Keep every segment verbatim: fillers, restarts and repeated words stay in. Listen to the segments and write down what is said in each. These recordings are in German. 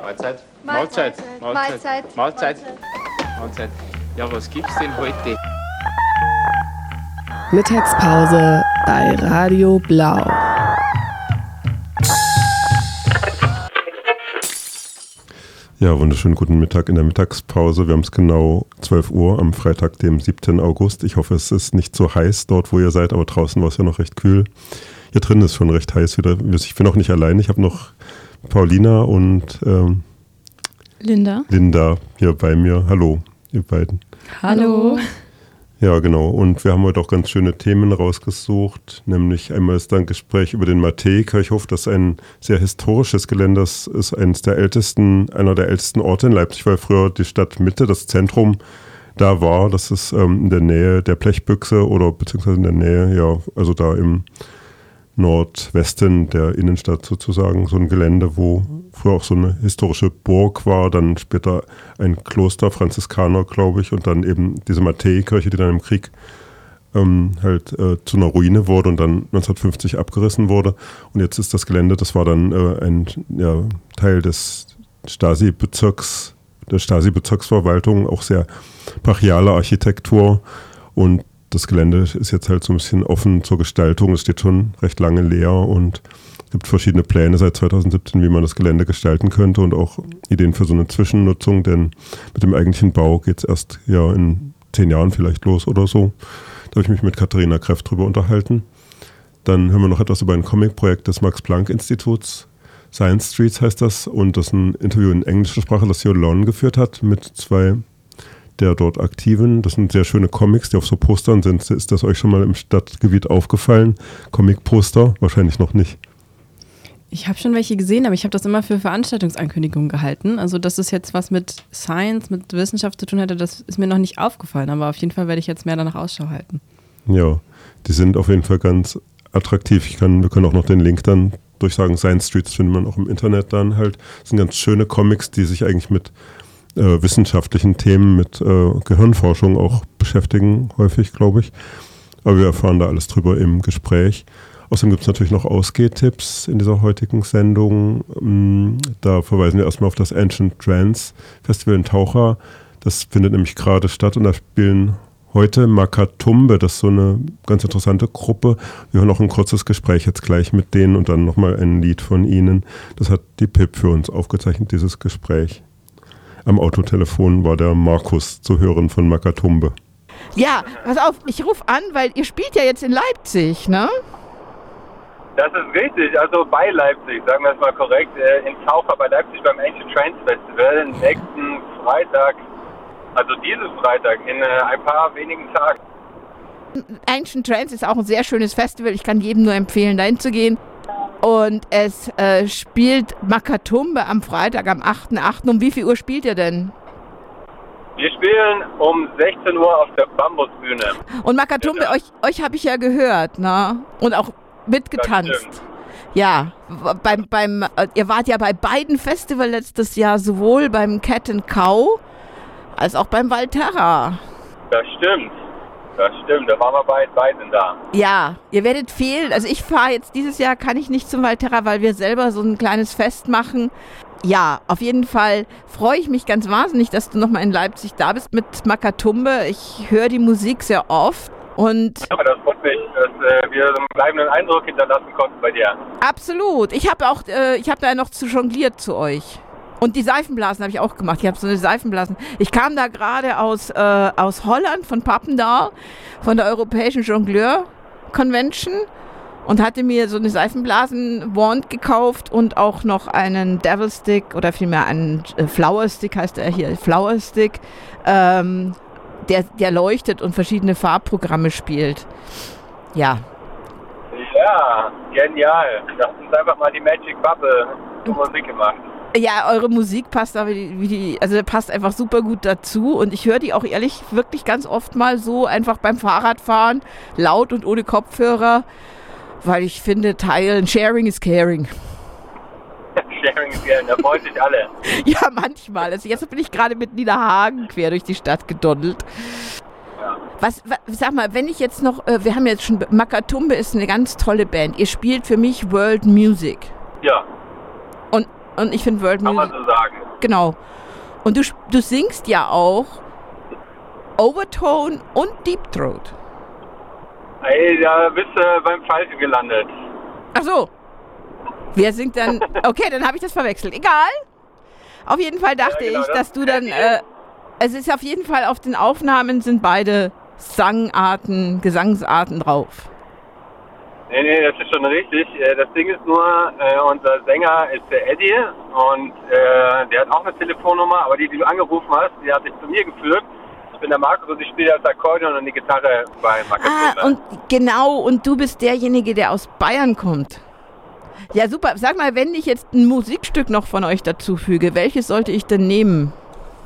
Mahlzeit. Mahlzeit. Mahlzeit. Mahlzeit. Mahlzeit. Ja, was gibt's denn heute? Mittagspause bei Radio Blau. Ja, wunderschönen guten Mittag in der Mittagspause. Wir haben es genau zwölf Uhr am Freitag, dem siebten August. Ich hoffe, es ist nicht so heiß dort, wo ihr seid, aber draußen war es ja noch recht kühl. Hier drin ist schon recht heiß wieder. Ich bin auch nicht allein. Ich habe noch Paulina und ähm, Linda. Linda hier bei mir. Hallo, ihr beiden. Hallo. Ja, genau. Und wir haben heute auch ganz schöne Themen rausgesucht. Nämlich einmal ist da ein Gespräch über den Matthäi-Kirchhof, das ein sehr historisches Gelände ist, ist eines der ältesten, einer der ältesten Orte in Leipzig, weil früher die Stadtmitte, das Zentrum da war. Das ist ähm, in der Nähe der Blechbüchse oder beziehungsweise in der Nähe, ja, also da im Nordwesten der Innenstadt sozusagen, so ein Gelände, wo früher auch so eine historische Burg war, dann später ein Kloster, Franziskaner, glaube ich, und dann eben diese Matthäi-Kirche, die dann im Krieg ähm, halt äh, zu einer Ruine wurde und dann neunzehnhundertfünfzig abgerissen wurde. Und jetzt ist das Gelände, das war dann äh, ein ja, Teil des Stasi-Bezirks, der Stasi-Bezirksverwaltung, auch sehr brachiale Architektur, und das Gelände ist jetzt halt so ein bisschen offen zur Gestaltung. Es steht schon recht lange leer und es gibt verschiedene Pläne seit zweitausendsiebzehn, wie man das Gelände gestalten könnte, und auch Ideen für so eine Zwischennutzung, denn mit dem eigentlichen Bau geht es erst ja in zehn Jahren vielleicht los oder so. Da habe ich mich mit Katharina Kreff drüber unterhalten. Dann hören wir noch etwas über ein Comic-Projekt des Max-Planck-Instituts. Science Streets heißt das, und das ist ein Interview in englischer Sprache, das Jolon geführt hat mit zwei der dort Aktiven. Das sind sehr schöne Comics, die auf so Postern sind. Ist das euch schon mal im Stadtgebiet aufgefallen? Comic-Poster? Wahrscheinlich noch nicht. Ich habe schon welche gesehen, aber ich habe das immer für Veranstaltungsankündigungen gehalten. Also dass es jetzt was mit Science, mit Wissenschaft zu tun hätte, das ist mir noch nicht aufgefallen. Aber auf jeden Fall werde ich jetzt mehr danach Ausschau halten. Ja, die sind auf jeden Fall ganz attraktiv. Ich kann, wir können auch noch den Link dann durchsagen. Science Streets findet man auch im Internet dann halt. Das sind ganz schöne Comics, die sich eigentlich mit Äh, wissenschaftlichen Themen, mit äh, Gehirnforschung auch beschäftigen, häufig, glaube ich. Aber wir erfahren da alles drüber im Gespräch. Außerdem gibt es natürlich noch Ausgehtipps in dieser heutigen Sendung. Ähm, da verweisen wir erstmal auf das Ancient Trance Festival in Taucha. Das findet nämlich gerade statt, und da spielen heute Makatumbe, das ist so eine ganz interessante Gruppe. Wir hören auch ein kurzes Gespräch jetzt gleich mit denen und dann nochmal ein Lied von ihnen. Das hat die Pip für uns aufgezeichnet, dieses Gespräch. Am Autotelefon war der Markus zu hören von Makatumbe. Ja, pass auf, ich rufe an, weil ihr spielt ja jetzt in Leipzig, ne? Das ist richtig, also bei Leipzig, sagen wir es mal korrekt, in Taucha bei Leipzig beim Ancient Trance Festival nächsten Freitag, also diesen Freitag, in ein paar wenigen Tagen. Ancient Trance ist auch ein sehr schönes Festival, ich kann jedem nur empfehlen, dahin zu gehen. Und es äh, spielt Makatumbe am Freitag, am achten achten Um wie viel Uhr spielt ihr denn? Wir spielen um sechzehn Uhr auf der Bambusbühne. Und Makatumbe, euch, euch habe ich ja gehört, ne? Und auch mitgetanzt. Ja, beim, beim, ihr wart ja bei beiden Festivals letztes Jahr, sowohl beim Cat and Cow als auch beim Valterra. Das stimmt. Das stimmt, da waren wir bei beiden da. Ja, ihr werdet fehlen. Also ich fahre jetzt dieses Jahr, kann ich nicht zum Valterra, weil wir selber so ein kleines Fest machen. Ja, auf jeden Fall freue ich mich ganz wahnsinnig, dass du nochmal in Leipzig da bist mit Makatumbe. Ich höre die Musik sehr oft. Und ja, das freut mich, dass äh, wir so einen bleibenden Eindruck hinterlassen konnten bei dir. Absolut. Ich habe auch, äh, ich habe da noch zu jongliert zu euch. Und die Seifenblasen habe ich auch gemacht. Ich habe so eine Seifenblasen. Ich kam da gerade aus, äh, aus Holland, von Papendal, von der Europäischen Jongleur Convention, und hatte mir so eine Seifenblasen-Wand gekauft und auch noch einen Devil Stick, oder vielmehr einen äh, Flower Stick, heißt er hier, Flower Stick, ähm, der, der leuchtet und verschiedene Farbprogramme spielt. Ja. Ja, genial. Das ist einfach mal die Magic Bubble zur Musik gemacht. Ja, eure Musik passt aber wie die, also passt einfach super gut dazu, und ich höre die auch ehrlich wirklich ganz oft mal so einfach beim Fahrradfahren, laut und ohne Kopfhörer, weil ich finde, teilen, sharing is caring. Sharing is caring, da freuen sich alle. Ja, manchmal. Also jetzt bin ich gerade mit Nina Hagen quer durch die Stadt gedondelt. Ja. Was, was, sag mal, wenn ich jetzt noch, äh, wir haben jetzt schon, Makatumbe ist eine ganz tolle Band. Ihr spielt für mich World Music. Ja. Und Und ich finde World Kann Music... man so sagen, genau. Und du, du singst ja auch Overtone und Deep Throat. Ey, da bist du beim Falschen gelandet. Ach so. Wer singt dann? Okay, dann habe ich das verwechselt. Egal. Auf jeden Fall dachte Ja, genau, ich, das dass du dann... Äh, es ist auf jeden Fall, auf den Aufnahmen sind beide Sangarten, Gesangsarten drauf. Nee, nee, das ist schon richtig. Äh, Das Ding ist nur, äh, unser Sänger ist der Eddie und äh, der hat auch eine Telefonnummer, aber die, die du angerufen hast, die hat dich zu mir geführt. Ich bin der Markus und ich spiele das Akkordeon und die Gitarre bei Makatumbe. Ah, und genau, und du bist derjenige, der aus Bayern kommt. Ja, super. Sag mal, wenn ich jetzt ein Musikstück noch von euch dazu füge, welches sollte ich denn nehmen?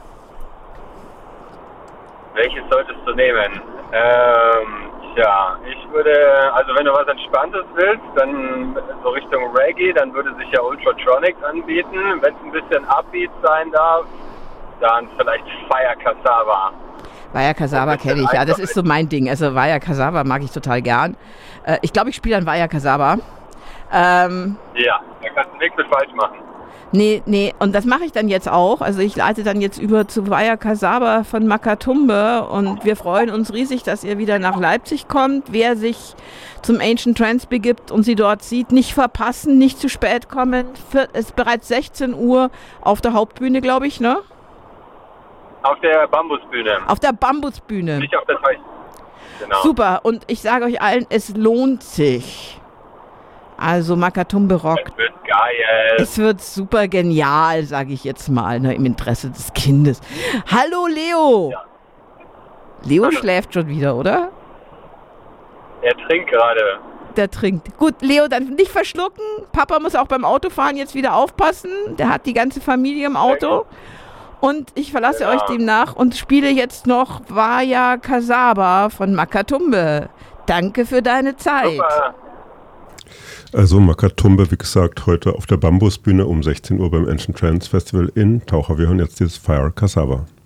Welches solltest du nehmen? Ähm, tja, ich würde, also wenn du was Entspanntes willst, dann so Richtung Reggae, dann würde sich ja Ultratronics anbieten. Wenn es ein bisschen Upbeat sein darf, dann vielleicht Fire Cassava. Vaya Cassava kenne ich, ja, das ist so mein Ding. Also Vaya Cassava mag ich total gern. Äh, ich glaube, ich spiele dann Vaya Cassava. Ähm, Ja, da kannst du nichts mit falsch machen. nee, nee, und das mache ich dann jetzt auch. Also ich leite dann jetzt über zu Vaya Cassava von Makatumbe und wir freuen uns riesig, dass ihr wieder nach Leipzig kommt. Wer sich zum Ancient Trance begibt und sie dort sieht, nicht verpassen, nicht zu spät kommen. Es ist bereits sechzehn Uhr auf der Hauptbühne, glaube ich, ne? Auf der Bambusbühne, Auf der Bambusbühne. nicht auf der Teich. Genau. Super, und ich sage euch allen, es lohnt sich. Also Makatumbe rockt. Das wird geil. Es wird super genial, sage ich jetzt mal, ne, im Interesse des Kindes. Hallo Leo! Ja. Leo Hallo. schläft schon wieder, oder? Er trinkt gerade. Der trinkt. Gut, Leo, dann nicht verschlucken. Papa muss auch beim Autofahren jetzt wieder aufpassen. Der hat die ganze Familie im Auto. Und ich verlasse Ja. euch demnach und spiele jetzt noch Vaya Cassava von Makatumbe. Danke für deine Zeit. Super. Also Makatumbe, wie gesagt, heute auf der Bambusbühne um sechzehn Uhr beim Ancient Trance Festival in Taucher. Wir hören jetzt dieses Fire Cassava.